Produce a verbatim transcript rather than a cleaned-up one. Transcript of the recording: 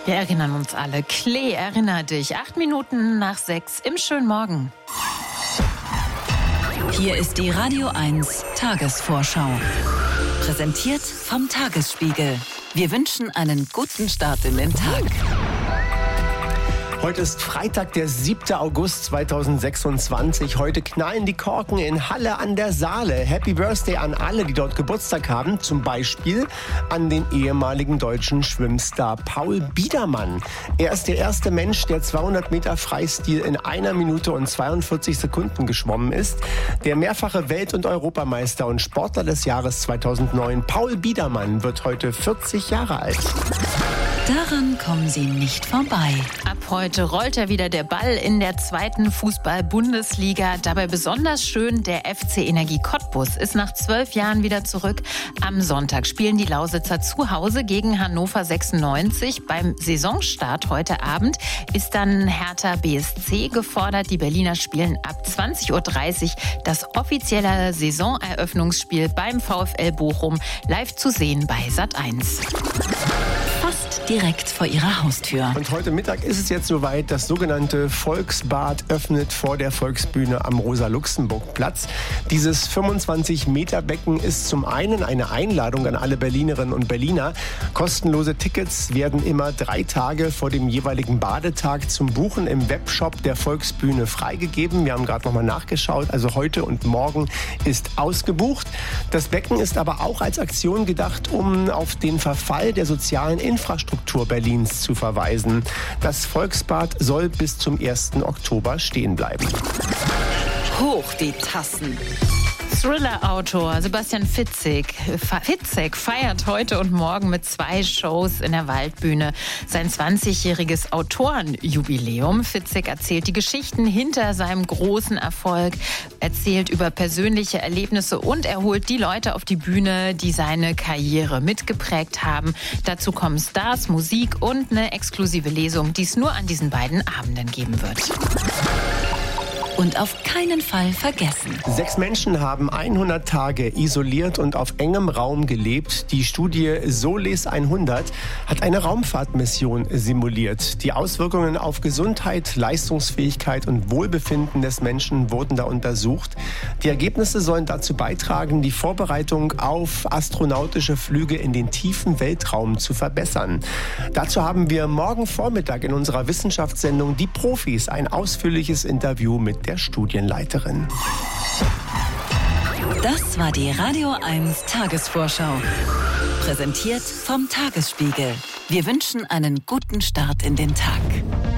Wir erinnern uns alle. Klee, erinner dich. Acht Minuten nach sechs im schönen Morgen. Hier ist die Radio eins Tagesvorschau. Präsentiert vom Tagesspiegel. Wir wünschen einen guten Start in den Tag. Heute ist Freitag, der siebte August zweitausendsechsundzwanzig. Heute knallen die Korken in Halle an der Saale. Happy Birthday an alle, die dort Geburtstag haben. Zum Beispiel an den ehemaligen deutschen Schwimmstar Paul Biedermann. Er ist der erste Mensch, der zweihundert Meter Freistil in einer Minute und zweiundvierzig Sekunden geschwommen ist. Der mehrfache Welt- und Europameister und Sportler des Jahres zweitausendneun, Paul Biedermann, wird heute vierzig Jahre alt. Daran kommen Sie nicht vorbei. Ab heute rollt ja wieder der Ball in der zweiten Fußball-Bundesliga. Dabei besonders schön, der F C Energie Cottbus ist nach zwölf Jahren wieder zurück. Am Sonntag spielen die Lausitzer zu Hause gegen Hannover sechsundneunzig. Beim Saisonstart heute Abend ist dann Hertha B S C gefordert. Die Berliner spielen ab zwanzig Uhr dreißig das offizielle Saisoneröffnungsspiel beim VfL Bochum live zu sehen bei Sat eins. Fast direkt vor Ihrer Haustür. Und heute Mittag ist es jetzt soweit, das sogenannte Volksbad öffnet vor der Volksbühne am Rosa-Luxemburg-Platz. Dieses fünfundzwanzig Meter Becken ist zum einen eine Einladung an alle Berlinerinnen und Berliner. Kostenlose Tickets werden immer drei Tage vor dem jeweiligen Badetag zum Buchen im Webshop der Volksbühne freigegeben. Wir haben gerade nochmal nachgeschaut, also heute und morgen ist ausgebucht. Das Becken ist aber auch als Aktion gedacht, um auf den Verfall der sozialen Infrastruktur Berlins zu verweisen. Das Volksbad soll bis zum ersten Oktober stehen bleiben. Hoch die Tassen. Thriller-Autor Sebastian Fitzek, Fitzek feiert heute und morgen mit zwei Shows in der Waldbühne sein zwanzigjähriges Autorenjubiläum. Fitzek erzählt die Geschichten hinter seinem großen Erfolg, erzählt über persönliche Erlebnisse und er holt die Leute auf die Bühne, die seine Karriere mitgeprägt haben. Dazu kommen Stars, Musik und eine exklusive Lesung, die es nur an diesen beiden Abenden geben wird. Und auf keinen Fall vergessen. Sechs Menschen haben hundert Tage isoliert und auf engem Raum gelebt. Die Studie Solis hundert hat eine Raumfahrtmission simuliert. Die Auswirkungen auf Gesundheit, Leistungsfähigkeit und Wohlbefinden des Menschen wurden da untersucht. Die Ergebnisse sollen dazu beitragen, die Vorbereitung auf astronautische Flüge in den tiefen Weltraum zu verbessern. Dazu haben wir morgen Vormittag in unserer Wissenschaftssendung Die Profis ein ausführliches Interview mit der Studienleiterin. Das war die Radio eins Tagesvorschau. Präsentiert vom Tagesspiegel. Wir wünschen einen guten Start in den Tag.